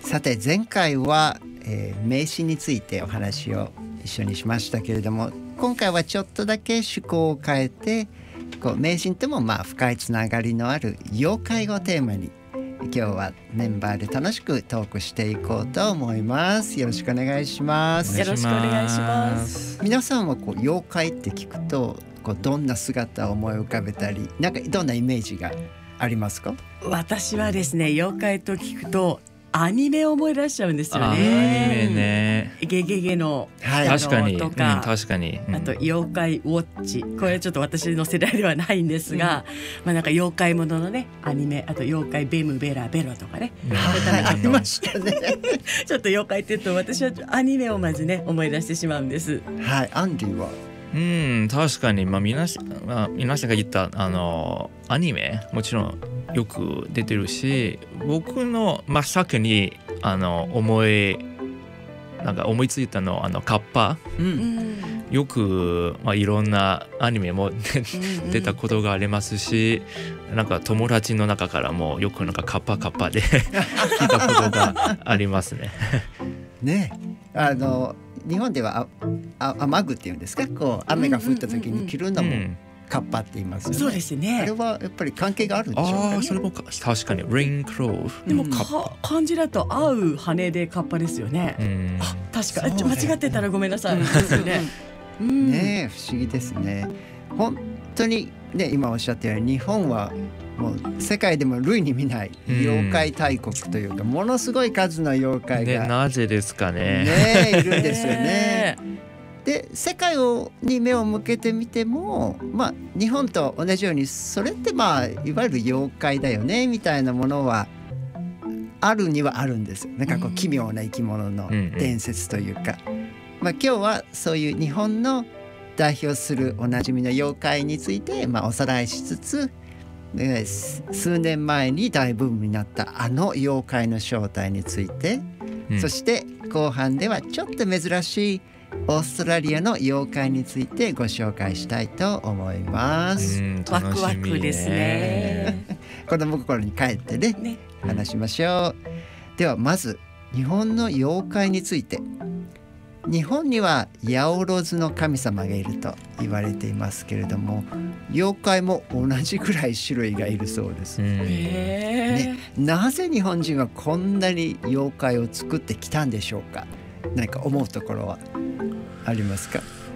さて前回は、迷信についてお話を一緒にしましたけれども、今回はちょっとだけ趣向を変えて、迷信とも深いつながりのある妖怪をテーマに今日はメンバーで楽しくトークしていこうと思います。よろしくお願いします。 よろしくお願いします。 皆さんは妖怪って聞くとどんな姿を思い浮かべたり、どんなイメージがありますか？ 私はですね、妖怪と聞くとアニメを思い出しちゃうんですよね。 アニメね。 ゲゲゲの確かに、 とか、 確かに、 あと妖怪ウォッチ、これちょっと私の世代ではないんですが、妖怪もののねアニメ、あと妖怪ベムベラベロとかね、 ありましたねちょっと妖怪って言うと私はアニメをまずね思い出してしまうんです。 はい、アンディは確かに、皆さんが言ったアニメもちろんよく出てるし、僕の真っ先に思いついたのカッパ、よく、いろんなアニメも出たことがありますし、友達の中からもよくカッパで聞いたことがありますね。 ね、日本では雨具っていうんですか、雨が降った時に着るのもカッパって言いますよね。 そうですね。 あれはやっぱり関係があるんでしょうかね。 それも確かにレインクローブ。 でも漢字だと合う羽でカッパですよね。確か間違ってたらごめんなさい。ですよね。 ね、不思議ですね。本当にね、今おっしゃったように日本はもう世界でも類に見ない妖怪大国というか、ものすごい数の妖怪が、 なぜですかね。 いるんですよね。で、世界に目を向けてみても、日本と同じようにそれっていわゆる妖怪だよねみたいなものはあるにはあるんですよ。奇妙な生き物の伝説というか、今日はそういう日本の代表するおなじみの妖怪について、おさらいしつつ、数年前に大ブームになった妖怪の正体について、そして後半ではちょっと珍しいオーストラリアの妖怪についてご紹介したいと思います。 ワクワクですね。 子供心に帰ってね、話しましょう。ではまず日本の妖怪について。日本には八百万の神様がいると言われていますけれども、妖怪も同じくらい種類がいるそうです。なぜ日本人はこんなに妖怪を作ってきたんでしょうか。何か思うところはありますか？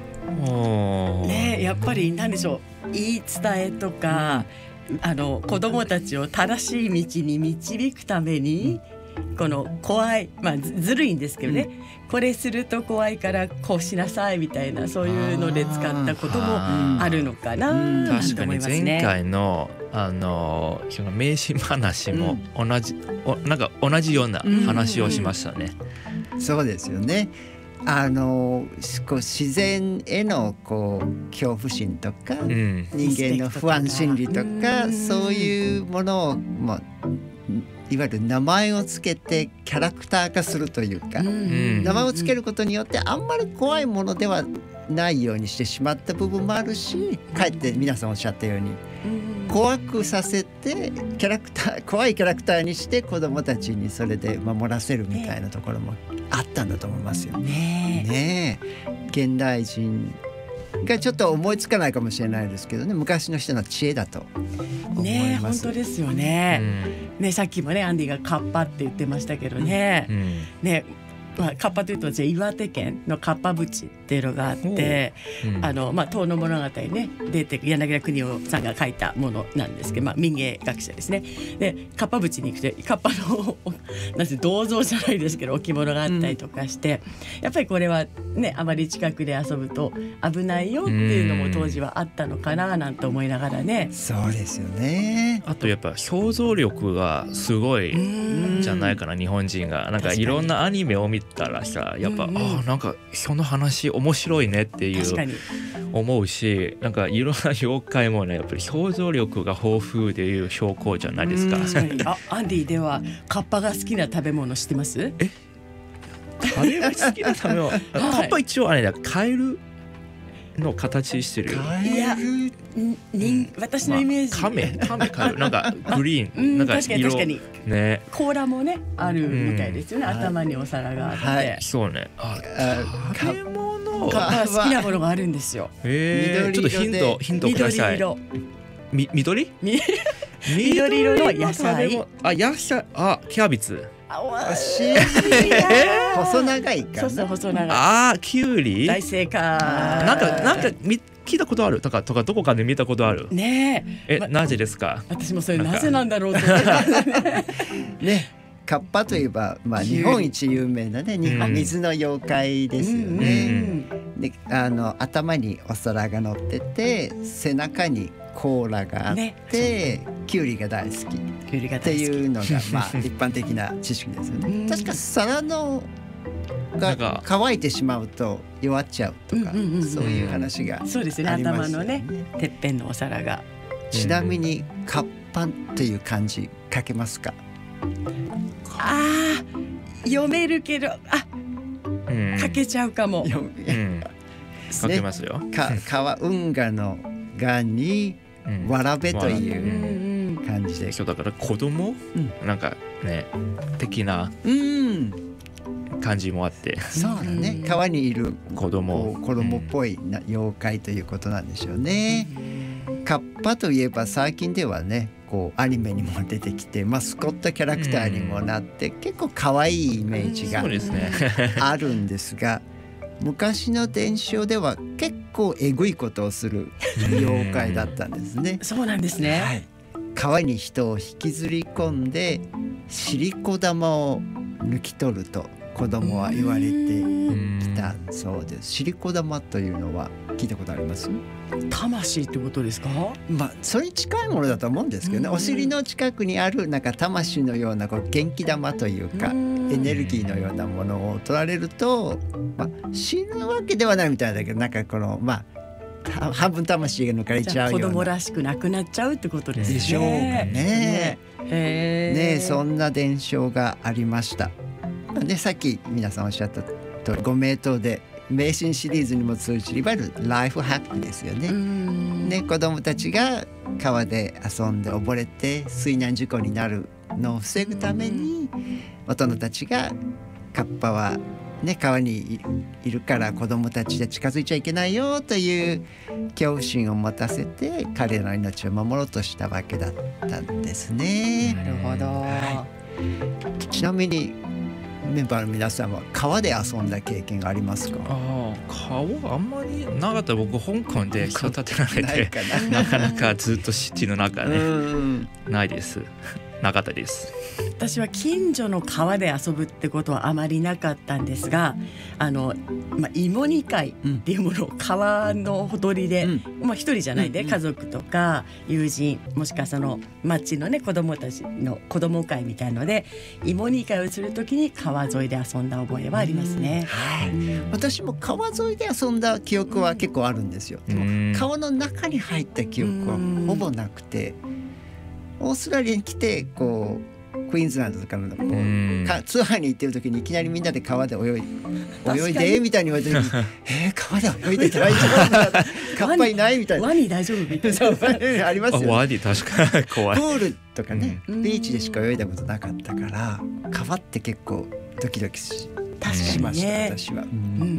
やっぱり何でしょう、言い伝えとか、子どもたちを正しい道に導くために、この怖い、ずるいんですけどね、これすると怖いからこうしなさいみたいな、そういうので使ったこともあるのかなと思いますね。 確かに前回のその迷信話も同じような話をしましたね。 そうですよね。自然への恐怖心とか、人間の不安心理とか、そういうものをいわゆる名前をつけてキャラクター化するというか、名前をつけることによってあんまり怖いものではないようにしてしまった部分もあるし、かえって皆さんおっしゃったように怖くさせて怖いキャラクターにして子どもたちにそれで守らせるみたいなところもあったんだと思いますよね。現代人がちょっと思いつかないかもしれないですけどね、昔の人の知恵だと思います。 本当ですよね。さっきもねアンディがカッパって言ってましたけどね。カッパというと岩手県のカッパ淵っていうのがあって、遠野物語ね出て柳田国男さんが書いたものなんですけど、民芸学者ですね。でカッパ淵に行くとカッパの銅像じゃないですけど置物があったりとかして、やっぱりこれはねあまり近くで遊ぶと危ないよっていうのも当時はあったのかななんて思いながらね。 そうですよね。 あとやっぱ想像力がすごいじゃないかな、日本人がいろんなアニメを見たらさ、やっぱその話面白いねっていう思うし、いろんな妖怪もねやっぱり想像力が豊富でいう証拠じゃないですか。 アンディではカッパが好きな食べ物知ってます？ 食べ物好きな食べ物カッパ一応あれだ、カエルの形してる。 いや私のイメージ、 亀なんかグリーン、なんか確かにね、 甲羅もねあるみたいですよね、頭にお皿があって、 そうね。食べ物好きなものがあるんですよ。 ちょっとヒントください。緑色の野菜。 野菜、キャベツ。 細長いかな。 そう細長い。 キュウリ。 大正解。 なんか聞いたことあるとかどこかで見たことある。 ねえ。 なぜですか。 私もそれなぜなんだろうと思ってね。カッパといえば、日本一有名なね、水の妖怪ですよね。で、頭にお皿が乗ってて、背中に甲羅があって、キュウリが大好きっていうのが一般的な知識ですよね。確か皿のが乾いてしまうと弱っちゃうとか、そういう話がありますよね。 そうですね。頭のね、てっぺんのお皿が。 ちなみにカッパという漢字書けますか？ 読めるけど書けちゃうかも。 書けますよ。 運河のがにわらべという感じで、 そうだから子供なんかね的な感じもあって、 そうだね、川にいる子供っぽい妖怪ということなんでしょうね。カッパといえば最近ではね、アニメにも出てきてマスコットキャラクターにもなって、結構可愛いイメージがあるんですが、昔の伝承では結構えぐいことをする妖怪だったんですね。 そうなんですね。 はい、川に人を引きずり込んで尻子玉を抜き取ると子供は言われてきたそうです。尻子玉というのは聞いたことあります？ 魂ってことですか？ それに近いものだと思うんですけどね。お尻の近くにあるなんか魂のような元気玉というかエネルギーのようなものを取られると、死ぬわけではないみたいだけど、なんか半分魂が抜かれちゃうような、 子供らしくなくなっちゃうってことですね。 でしょうかね。ね、そんな伝承がありました。で、さっき皆さんおっしゃった通り、ご名答で迷信シリーズにも通じるいわゆるライフハックですよね。子供たちが川で遊んで溺れて水難事故になるのを防ぐために、大人たちがカッパは川にいるから子供たちで近づいちゃいけないよという恐怖心を持たせて彼らの命を守ろうとしたわけだったんですね。 なるほど。 ちなみにメンバーの皆さんは川で遊んだ経験がありますか？ 川あんまりなかった。僕香港で育てられてなかなかずっとシティの中ねないです。なかったです。 私は近所の川で遊ぶってことはあまりなかったんですが、芋煮会っていうものを川のほとりで、一人じゃないで、家族とか友人、もしくはその町のね子供たちの子供会みたいので芋煮会をするときに川沿いで遊んだ覚えはありますね。 私も川沿いで遊んだ記憶は結構あるんですよ。でも川の中に入った記憶はほぼなくて、オーストラリアに来てクイーンズランドとかのツアーに行ってる時にいきなりみんなで川で泳いでみたいに言われて川で泳いで大丈夫だカッパいないみたいな、 ワニ大丈夫みたいなありますよね。 ワニ確かに怖い。 プールとかね、ビーチでしか泳いだことなかったから川って結構ドキドキしました、私は。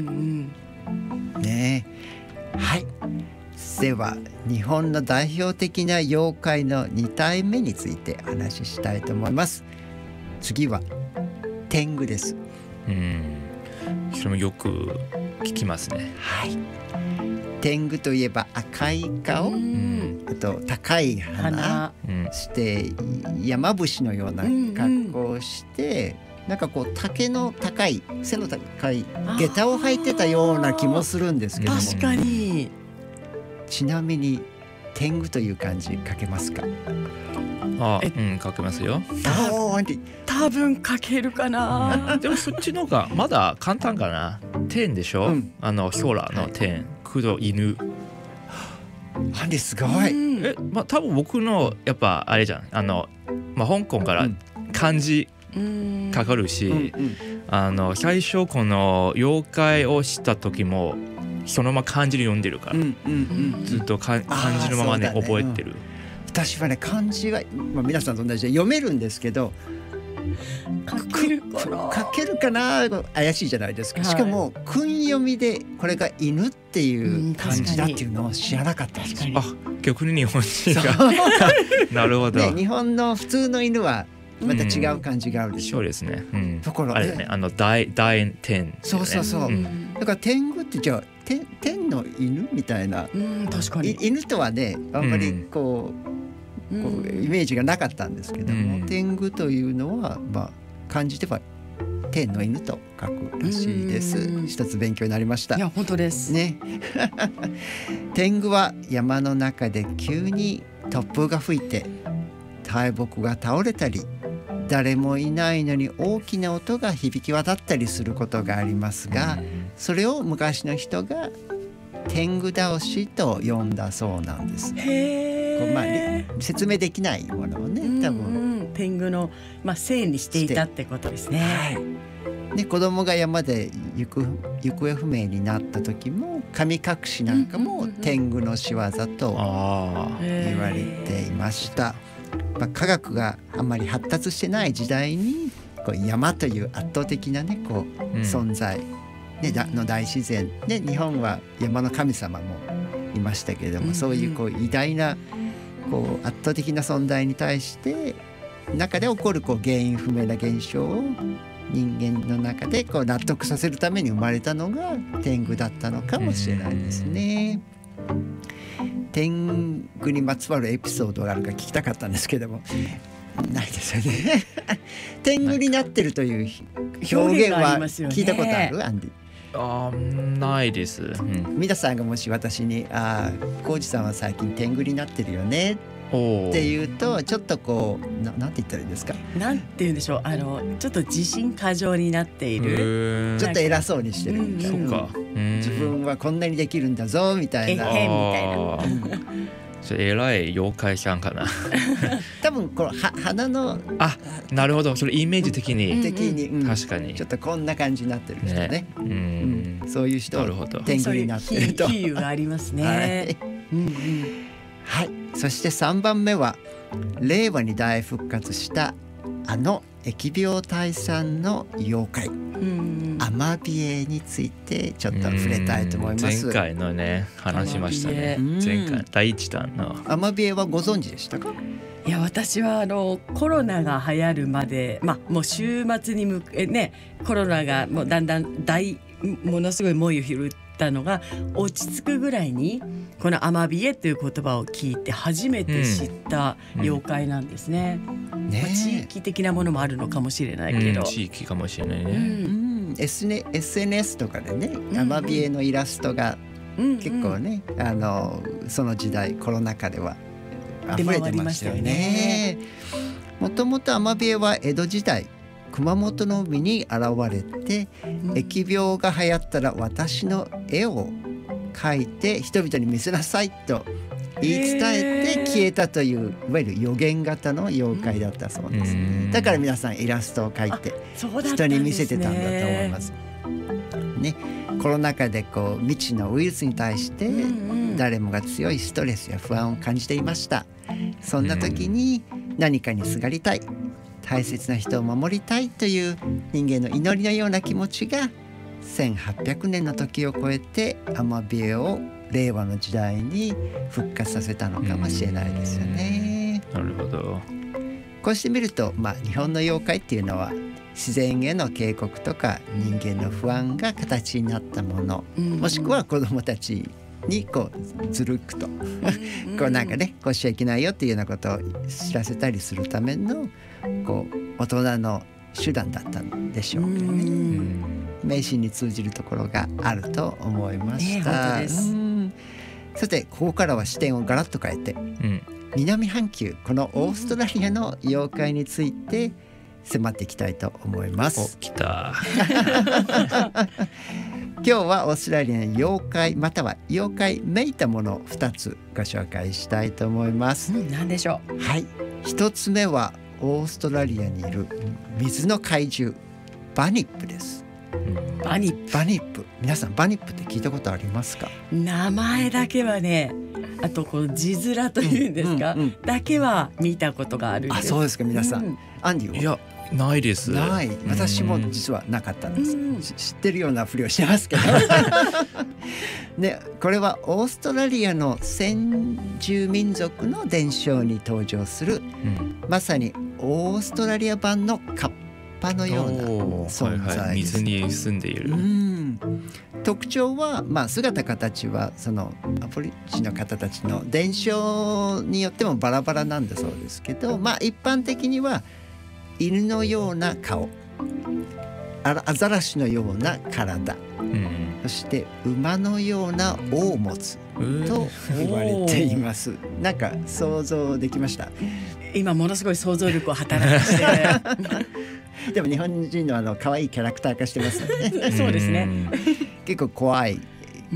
ね、はい。では日本の代表的な妖怪の2体目について話したいと思います。次は天狗です。 それもよく聞きますね。 はい。天狗といえば赤い顔、あと高い鼻して山伏のような格好をして、なんか竹の高い背の高い下駄を履いてたような気もするんですけども。 確かに。 ちなみに天狗という漢字書けますか？ 書けますよ。 多分書けるかな。 でもそっちの方がまだ簡単かな。天でしょ、空の天、黒犬。 すごい。 多分僕のやっぱあれじゃん、香港から漢字かかるし、最初この妖怪を知った時もそのまま漢字で読んでるから、ずっと漢字のままね覚えてる。 私はね漢字は、皆さんと同じで読めるんですけど、 書けるかな書けるかな怪しいじゃないですか、しかも訓読みでこれが犬っていう漢字だっていうのを知らなかったんですよ。 逆に日本人がなるほど、 ね、日本の普通の犬はまた違う漢字があるでしょ。 そうですね、 ところあれね、大天、 そう、だから天狗ってじゃあ天の犬みたいな、 確かに犬とはねあんまりこうイメージがなかったんですけども、天狗というのは、漢字では天の犬と書くらしいです。一つ勉強になりました。 いや本当ですね天狗は山の中で急に突風が吹いて大木が倒れたり、誰もいないのに大きな音が響き渡ったりすることがありますが、それを昔の人が天狗倒しと呼んだそうなんです。説明できないものをね、多分天狗の、せいにしていたってことですね。 で子供が山で行方不明になった時も神隠しなんかも天狗の仕業と言われていました。科学があんまり発達してない時代にこう山という圧倒的な、ね、こう存在、の大自然で、日本は山の神様もいましたけれども、そういうこう偉大なこう圧倒的な存在に対して中で起こるこう原因不明な現象を人間の中でこう納得させるために生まれたのが天狗だったのかもしれないですね。天狗にまつわるエピソードがあるか聞きたかったんですけどもないですよね天狗になってるという表現は聞いたことある？アンディ。 ないです、 皆さんがもし私に浩二さんは最近天狗になってるよねっていうと、ちょっとこうなんて言ったらいいですか、 なんて言うんでしょう、ちょっと自信過剰になっている、 ちょっと偉そうにしてる、 そうか、 自分はこんなにできるんだぞみたいな、 みたいな偉い妖怪さんかな多分この鼻のなるほど、それイメージ的に、確かにちょっとこんな感じになってる人ね、そういう人天狗になってると、 比喩がありますね。 はい、そして3番目は令和に大復活した疫病退散の妖怪、アマビエについてちょっと触れたいと思います。 前回のね話しましたね。前回第一弾のアマビエはご存知でしたか？ いや私はコロナが流行るまで、もう週末にコロナがもうだんだんものすごい猛威を振るったのが落ち着くぐらいにこのアマビエという言葉を聞いて初めて知った妖怪なんですね。地域的なものもあるのかもしれないけど、 地域かもしれないね。 SNS とかでねアマビエのイラストが結構ね、その時代コロナ禍では溢れてましたよね。もともとアマビエは江戸時代熊本の海に現れて、疫病が流行ったら私の絵を描いて人々に見せなさいと言い伝えて消えたといういわゆる予言型の妖怪だったそうです、だから皆さんイラストを描いて人に見せてたんだと思いますね。コロナ禍でこう未知のウイルスに対して誰もが強いストレスや不安を感じていました。そんな時に何かにすがりたい、大切な人を守りたいという人間の祈りのような気持ちが1800年の時を超えてアマビエを令和の時代に復活させたのかもしれないですよね。 なるほど。 こうしてみると、日本の妖怪っていうのは自然への警告とか人間の不安が形になったもの、もしくは子どもたちにこうずるくとこうなんかねこうしちゃいけないよっていうようなことを知らせたりするためのこう大人の手段だったんでしょうけどね。迷信に通じるところがあると思いました。 本当です。 さてここからは視点をガラッと変えて、南半球このオーストラリアの妖怪について迫っていきたいと思います。 来た今日はオーストラリアの妖怪または妖怪めいたものを2つご紹介したいと思います。 何でしょう？ はい、1つ目はオーストラリアにいる水の怪獣バニップです。 バニップ。 バニップ、皆さんバニップって聞いたことありますか？ 名前だけはね、あとこの字面というんですか、だけは見たことがあるんです。 あ、そうですか。皆さん、アンディは？ いや、ないです。 ない。私も実はなかったんです。知ってるようなふりをしてますけどね、これはオーストラリアの先住民族の伝承に登場する、まさにオーストラリア版のカッパのような存在です。 水に住んでいる。 特徴は、姿形はそのアボリジニの方たちの伝承によってもバラバラなんだそうですけど、一般的には犬のような顔、アザラシのような体、そして馬のような尾を持つと言われています。なんか想像できました？ 今ものすごい想像力を働かせてでも日本人の可愛いキャラクター化してますよねそうですね。 結構怖い、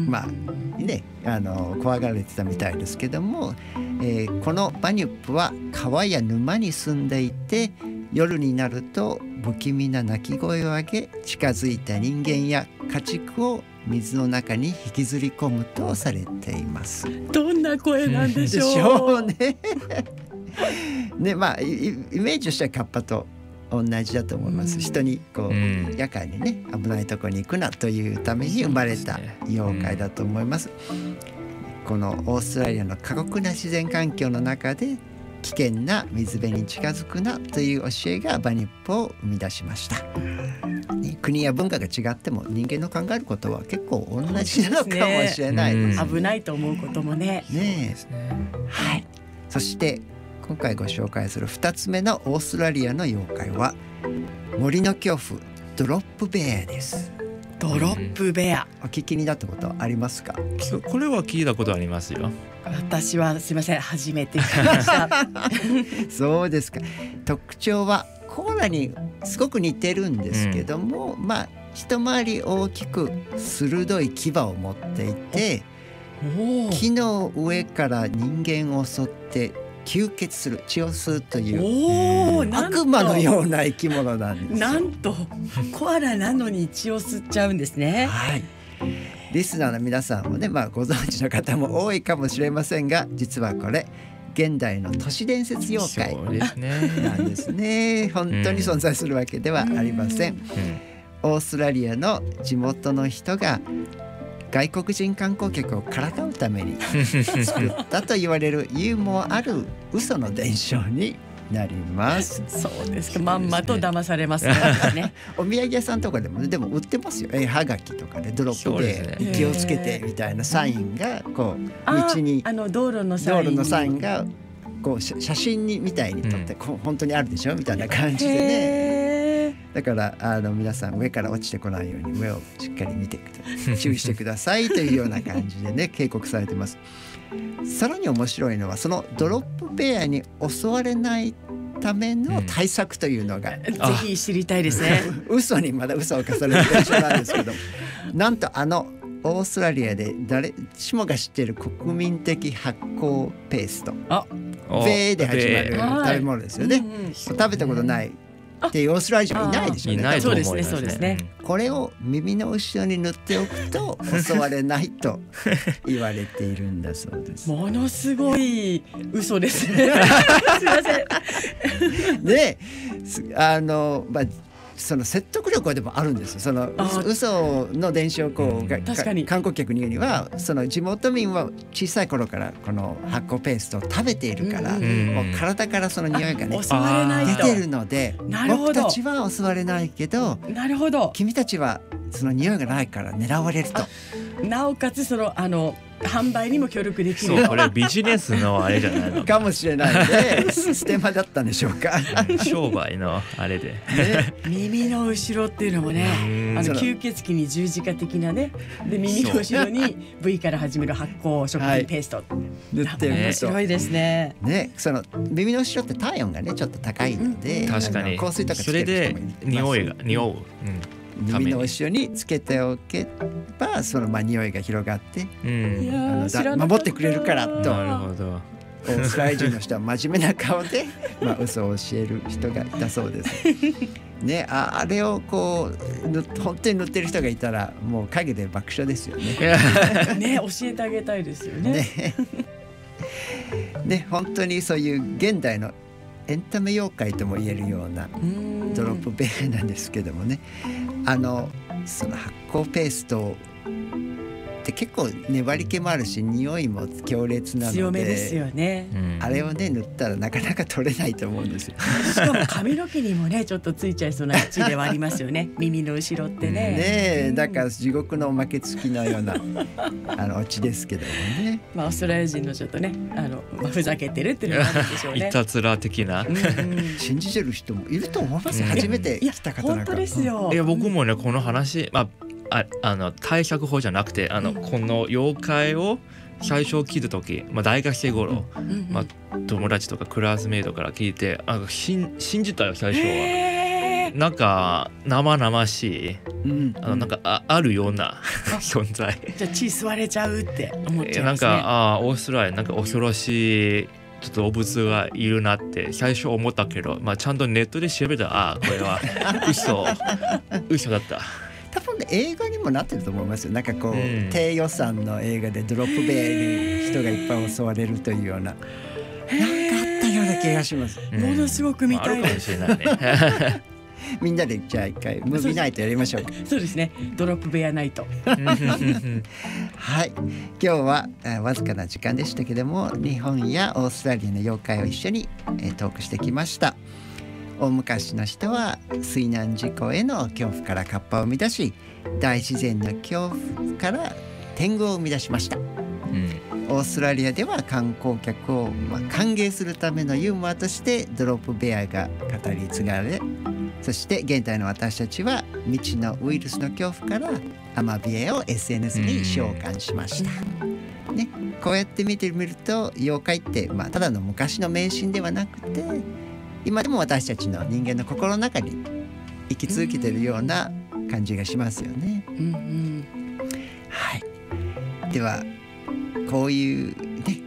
怖がられてたみたいですけども、このバニュップは川や沼に住んでいて、夜になると不気味な鳴き声を上げ、近づいた人間や家畜を水の中に引きずり込むとされています。 どんな声なんでしょう。 でしょうねね、イメージとしてはカッパと同じだと思います。人に夜間にね、危ないところに行くなというために生まれた妖怪だと思います。このオーストラリアの過酷な自然環境の中で危険な水辺に近づくなという教えがバニップを生み出しました。国や文化が違っても人間の考えることは結構同じなのかもしれないですね。 危ないと思うこともね。 はい。そして今回ご紹介する2つ目のオーストラリアの妖怪は森の恐怖、ドロップベアです。 ドロップベア、 お聞きになったことありますか？ これは聞いたことありますよ。 私はすみません、初めて聞きましたそうですか。特徴はコアラにすごく似てるんですけども、一回り大きく鋭い牙を持っていて、木の上から人間を襲って吸血する、血を吸うという悪魔のような生き物なんです。 なんとコアラなのに血を吸っちゃうんですね。 はい。リスナーの皆さんもね、ご存知の方も多いかもしれませんが、実はこれ現代の都市伝説妖怪なんですね。本当に存在するわけではありません。オーストラリアの地元の人が外国人観光客をからかうために作ったと言われるユーモアある嘘の伝承になります。 そうですか。まんまと騙されますねお土産屋さんとかでも売ってますよ。はがきとかでドロップで気をつけてみたいなサインが道に、 道路のサインが写真にみたいに撮って、本当にあるでしょみたいな感じでね。だから皆さん上から落ちてこないように上をしっかり見て注意してくださいというような感じでね警告されてます。さらに面白いのはそのドロップベアに襲われないための対策というのが、 ぜひ知りたいですね嘘にまだ嘘を重ねる現象なんですけどなんとオーストラリアで誰しもが知っている国民的発酵ペースト、ベーで始まる食べ物ですよね。食べたことないっていうオーストラリア人いないでしょうね。 いないと思いますね。 そうですね。 これを耳の後ろに塗っておくと襲われないと言われているんだそうです。 ものすごい嘘ですねすいませんでその説得力はでもあるんですよ。その嘘の伝承を観光客に言うには、その地元民は小さい頃からこの発酵ペーストを食べているから、もう体からその匂いがね襲われないと出てるので、僕たちは襲われないけど、君たちはその匂いがないから狙われると。 なおかつ販売にも協力できる。 そう、これビジネスのあれじゃないのかもしれないのでステマだったんでしょうか商売のあれで、 耳の後ろっていうのもね、吸血鬼に十字架的なね、で耳の後ろに V から始める発酵食品ペースト、 塗ってるんですよ。 面白いですね。 その耳の後ろって体温がねちょっと高いので、 確かに香水とかつける人もいます。 それで匂う、 耳の後ろにつけておけばその匂いが広がって、守ってくれるからとオーストラリア人の人は真面目な顔で嘘を教える人がいたそうです。ね、あれをこう本当に塗ってる人がいたらもう陰で爆笑ですよね。 ね、教えてあげたいですよね。 ね、本当にそういう現代のエンタメ妖怪とも言えるようなドロップベアなんですけどもね、その発酵ペーストって結構粘り気もあるし匂いも強烈なので強めですよね。 あれをね塗ったらなかなか取れないと思うんですよ。 しかも髪の毛にもねちょっとついちゃいそうな位置ではありますよね。耳の後ろってね。 ねえ、だから地獄のおまけ付きのようなオチですけどもね。 オーストラリア人のちょっとねふざけてるっていうのがあるんでしょうね。 いたずら的な。 信じてる人もいると思います。初めて来た方なんか。 本当ですよ。 いや僕もねこの話対策法じゃなくてこの妖怪を最初聞いた時、大学生頃、友達とかクラスメイトから聞いて信じたよ最初は。なんか生々しい、なんかあるような存在。 じゃあ血吸われちゃうって思っちゃいなんますね。 かオーストラリアなんか恐ろしいちょっと動物がいるなって最初思ったけど、ちゃんとネットで調べたらこれは嘘だった。 多分ね映画にもなってると思いますよ。なんかこう、低予算の映画でドロップベアに人がいっぱい襲われるというようななんかあったような気がします。 ものすごく見たいです。 あるかもしれないね。 みんなでじゃあ一回ムービーナイトやりましょうか。 そうですね、ドロップベアナイト。 はい、今日はわずかな時間でしたけども日本やオーストラリアの妖怪を一緒にトークしてきました。大昔の人は水難事故への恐怖からカッパを生み出し、大自然の恐怖から天狗を生み出しました。オーストラリアでは観光客を歓迎するためのユーモアとしてドロップベアが語り継がれ、そして現代の私たちは未知のウイルスの恐怖からアマビエを SNS に召喚しました。ね、こうやって見てみると妖怪ってただの昔の迷信ではなくて今でも私たちの人間の心の中に生き続けているような感じがしますよね。はい、ではこういうね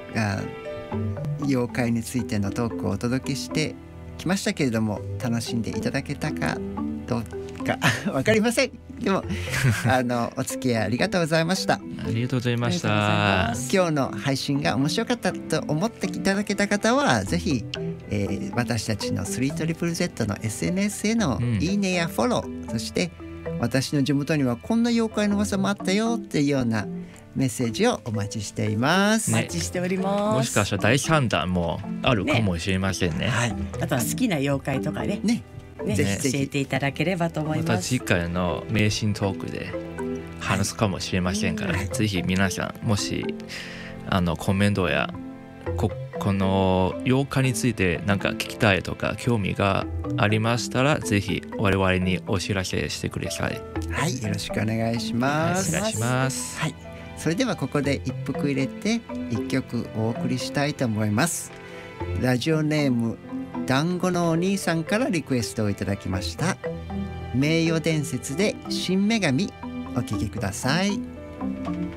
妖怪についてのトークをお届けしてきましたけれども楽しんでいただけたかどうか分かりません。でもお付き合いありがとうございました。 ありがとうございました。 今日の配信が面白かったと思っていただけた方はぜひ私たちの 3ZZZ の SNS へのいいねやフォロー、そして私の地元にはこんな妖怪の噂もあったよっていうようなメッセージをお待ちしています。 お待ちしております。 もしかしたら第3弾もあるかもしれませんね。 はい、 あとは好きな妖怪とかね、ぜひ教えていただければと思います。 また次回の迷信トークで話すかもしれませんから、ぜひ皆さんもしコメントやこの妖怪について何か聞きたいとか興味がありましたらぜひ我々にお知らせしてください。 はい、よろしくお願いします。 お願いします。 はい、それではここで一服入れて一曲お送りしたいと思います。ラジオネーム団子のお兄さんからリクエストをいただきました名誉伝説で新女神お聴きください。